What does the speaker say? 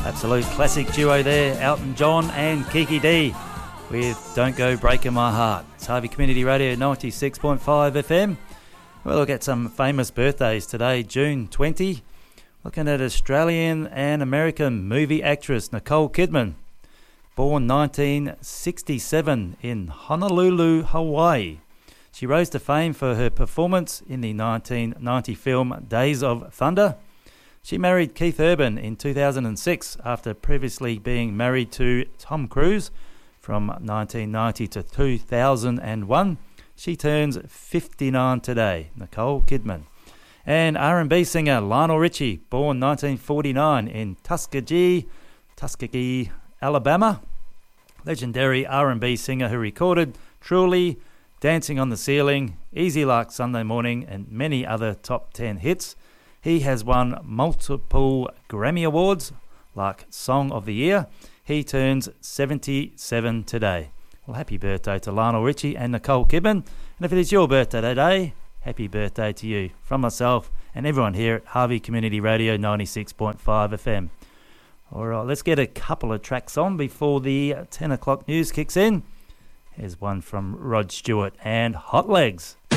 Absolute classic duo there, Elton John and Kiki D with Don't Go Breaking My Heart. It's Harvey Community Radio 96.5 FM. We'll look at some famous birthdays today, June 20. Looking at Australian and American movie actress Nicole Kidman, born 1967 in Honolulu, Hawaii. She rose to fame for her performance in the 1990 film Days of Thunder. She married Keith Urban in 2006 after previously being married to Tom Cruise from 1990 to 2001. She turns 59 today, Nicole Kidman. And R&B singer Lionel Richie, born 1949 in Tuskegee, Alabama. Legendary R&B singer who recorded Truly, Dancing on the Ceiling, Easy Like Sunday Morning, and many other top 10 hits. He has won multiple Grammy Awards, like Song of the Year. He turns 77 today. Well, happy birthday to Lionel Richie and Nicole Kidman. And if it is your birthday today, happy birthday to you from myself and everyone here at Harvey Community Radio 96.5 FM. All right, let's get a couple of tracks on before the 10 o'clock news kicks in. Here's one from Rod Stewart and Hot Legs.